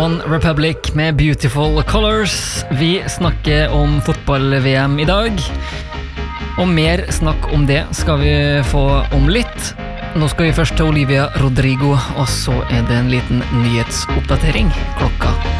One Republic med Beautiful Colors. Vi snakker om fotball-VM I dag. Og mer snakk om det skal vi få om litt. Nå skal vi først til Olivia Rodrigo, og så det en liten nyhetsoppdatering klokka